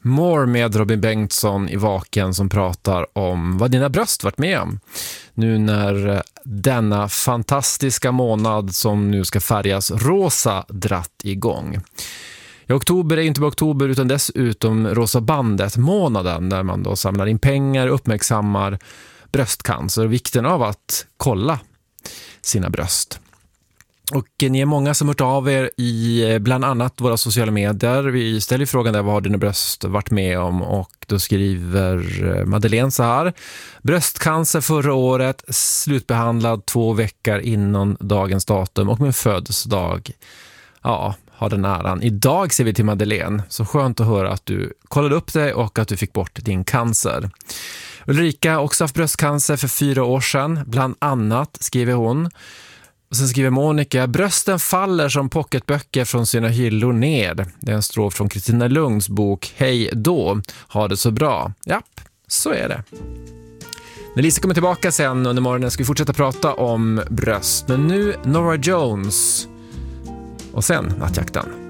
More med Robin Bengtsson i Vaken som pratar om vad dina bröst varit med om. Nu när denna fantastiska månad som nu ska färgas rosa dratt igång. I oktober är inte bara oktober utan dessutom Rosa bandet-månaden där man då samlar in pengar och uppmärksammar bröstcancer och vikten av att kolla sina bröst. Och ni är många som hört av er i bland annat våra sociala medier. Vi ställer frågan där vad har dina bröst varit med om och då skriver Madeleine så här. Bröstcancer förra året, slutbehandlad 2 veckor innan dagens datum och min födelsedag. Ja, har den äran. Idag ser vi till Madeleine. Så skönt att höra att du kollade upp dig och att du fick bort din cancer. Ulrika har också haft bröstcancer för 4 år sedan. Bland annat skriver hon. Och sen skriver Monica, brösten faller som pocketböcker från sina hyllor ner. Det är en strof från Kristina Lunds bok Hej då, ha det så bra. Japp, så är det. När Lisa kommer tillbaka sen under morgonen ska vi fortsätta prata om bröst. Men nu Norah Jones och sen Nattjakten.